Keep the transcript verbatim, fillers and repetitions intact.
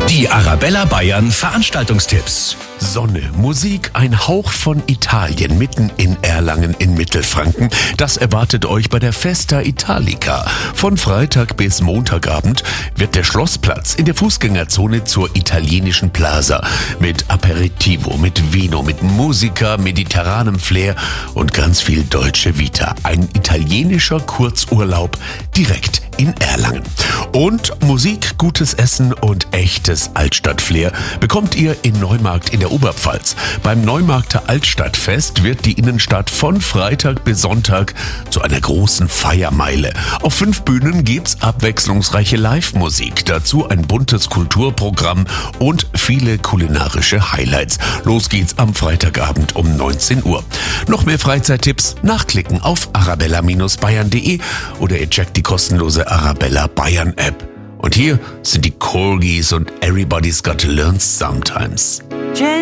Die Arabella Bayern Veranstaltungstipps. Sonne, Musik, ein Hauch von Italien mitten in Erlangen in Mittelfranken. Das erwartet euch bei der Festa Italica. Von Freitag bis Montagabend wird der Schlossplatz in der Fußgängerzone zur italienischen Plaza mit Aperitivo, mit Vino, mit Musica, mediterranem Flair und ganz viel Dolce Vita. Ein italienischer Kurzurlaub direkt in Erlangen. Und Musik, gutes Essen und echtes Altstadtflair bekommt ihr in Neumarkt in der Oberpfalz. Beim Neumarkter Altstadtfest wird die Innenstadt von Freitag bis Sonntag zu einer großen Feiermeile. Auf fünf Bühnen gibt's abwechslungsreiche Live-Musik, dazu ein buntes Kulturprogramm und viele kulinarische Highlights. Los geht's am Freitagabend um neunzehn Uhr. Noch mehr Freizeittipps nachklicken auf arabella Bindestrich bayern punkt de oder ihr checkt die kostenlose Arabella Bayern App. Und hier sind die Corgis und Everybody's Got to Learn Sometimes.